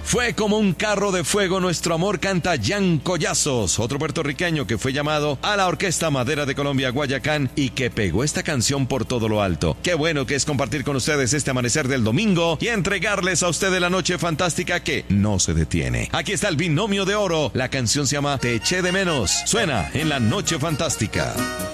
Fue como un carro de fuego nuestro amor, canta Jan Collazos, otro puertorriqueño que fue llamado a la Orquesta Madera de Colombia Guayacán y que pegó esta canción por todo lo alto. Qué bueno que es compartir con ustedes este amanecer del domingo y entregarles a ustedes la noche fantástica que no se detiene. Aquí está el binomio de oro. La canción se llama Te eché de menos. Suena en la noche fantástica.